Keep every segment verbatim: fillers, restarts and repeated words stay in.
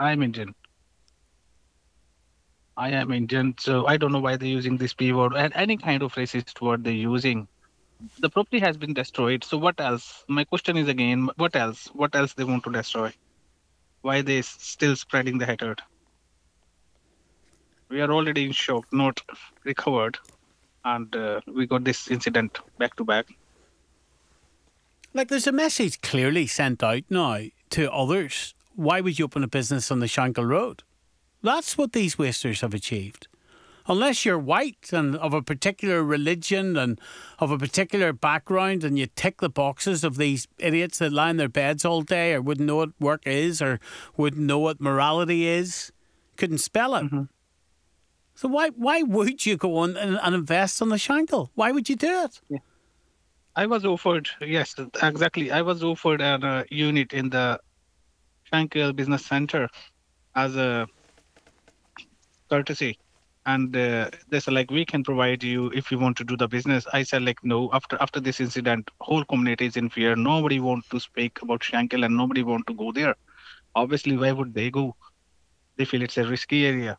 I'm Indian. I am Indian, so I don't know why they're using this P word and any kind of racist word they're using. The property has been destroyed. So what else? My question is again, what else? What else they want to destroy? Why they s- still spreading the hatred? We are already in shock, not recovered, and uh, we got this incident back to back. Like, there's a message clearly sent out now to others. Why would you open a business on the Shankill Road? That's what these wasters have achieved. Unless you're white and of a particular religion and of a particular background and you tick the boxes of these idiots that lie in their beds all day or wouldn't know what work is or wouldn't know what morality is, couldn't spell it. Hmm. So why why would you go on and, and invest on the Shankill? Why would you do it? Yeah. I was offered, yes, exactly. I was offered an uh, unit in the Shankill Business Center as a courtesy. And uh, they said like we can provide you if you want to do the business. I said like no. After after this incident, whole community is in fear. Nobody want to speak about Shankill and nobody want to go there. Obviously, why would they go? They feel it's a risky area.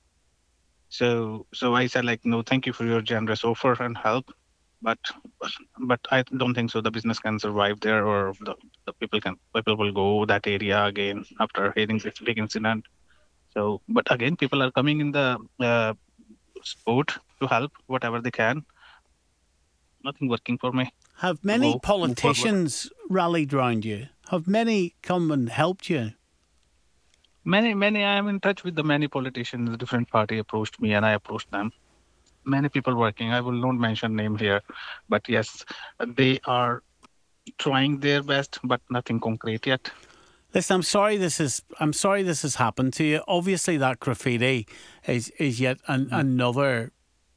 So so I said like no, thank you for your generous offer and help, but but I don't think so. The business can survive there, or the, the people can people will go that area again after hearing this big incident. So, but again, people are coming in the uh, sport to help whatever they can. Nothing working for me Have to many go move forward. politicians rallied round you? Have many come and helped you? Many, many. I am in touch with the many politicians. Different party approached me, and I approached them. Many people working. I will not mention name here, but yes, they are trying their best, but nothing concrete yet. Listen, I'm sorry this is. I'm sorry this has happened to you. Obviously, that graffiti is is yet an, Mhm. another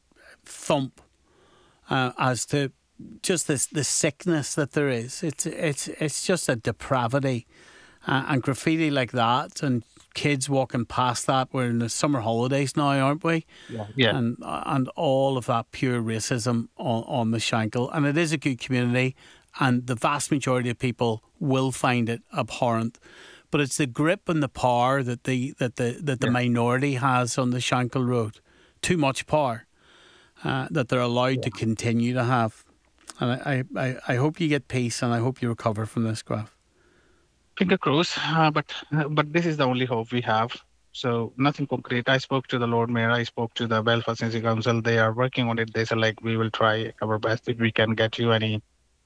thump uh, as to just this the sickness that there is. It's it's it's just a depravity, uh, and graffiti like that, and kids walking past that. We're in the summer holidays now, aren't we? Yeah, yeah, And and all of that pure racism on, on the Shankill. And it is a good community, and the vast majority of people will find it abhorrent. But it's the grip and the power that the that the that the yeah, minority has on the Shankill Road. Too much power uh, that they're allowed yeah. to continue to have. And I, I, I hope you get peace, and I hope you recover from this, Graf. Finger crossed. Uh, but uh, but this is the only hope we have. So nothing concrete. I spoke to the Lord Mayor. I spoke to the Belfast City Council. They are working on it. They said like we will try our best if we can get you any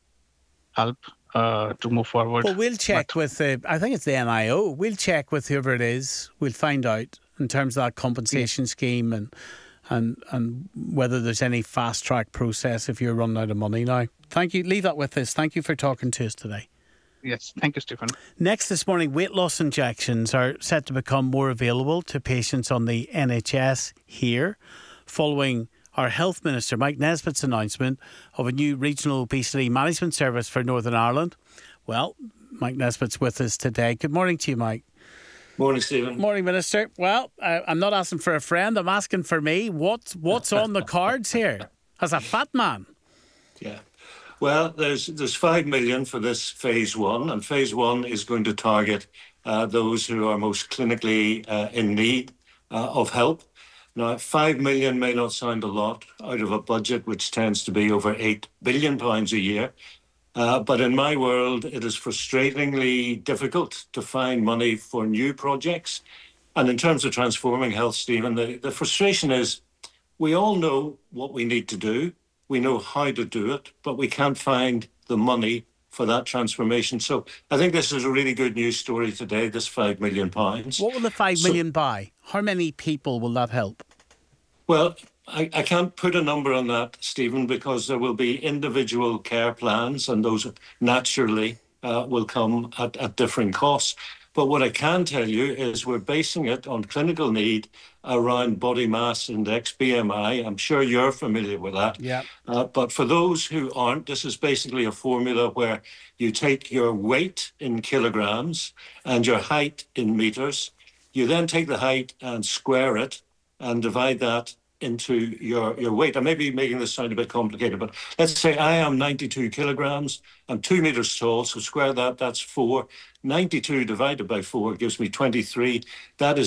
help uh, to move forward. Well, we'll But check with the, I think it's the N I O. We'll check with whoever it is. We'll find out in terms of that yeah, compensation scheme and and and whether there's any fast track process if you're running out of money now. Thank you. Leave that with us. Thank you for talking to us today. yes. Thank you, Stephen. Next this morning, weight loss injections are set to become more available to patients on the N H S here, following our Health Minister Mike Nesbitt's announcement of a new regional obesity management service for Northern Ireland. Well, Mike Nesbitt's with us today. Good morning to you, Mike. Morning, Stephen. Morning, Minister. Well, I, I'm not asking for a friend. I'm asking for me. What What's on the cards here as a fat man? Yeah. Well, there's there's five million for this phase one, and phase one is going to target uh, those who are most clinically uh, in need uh, of help. Now, five million may not sound a lot out of a budget which tends to be over eight billion pounds a year. Uh, but in my world, it is frustratingly difficult to find money for new projects. And in terms of transforming health, Stephen, the, the frustration is we all know what we need to do. We know how to do it, but we can't find the money for that transformation. So I think this is a really good news story today, this five million pounds. What will the five So, million buy? How many people will that help? well, I, I can't put a number on that, Stephen, because there will be individual care plans, and those naturally uh, will come at, at different costs. But what I can tell you is we're basing it on clinical need around body mass index, B M I. I'm sure you're familiar with that. Yeah. Uh, but for those who aren't, this is basically a formula where you take your weight in kilograms and your height in meters. You then take the height and square it and divide that into your, your weight. I may be making this sound a bit complicated, but let's say I am ninety-two kilograms. I'm two meters tall, so square that, that's four. ninety-two divided by four gives me twenty-three. That is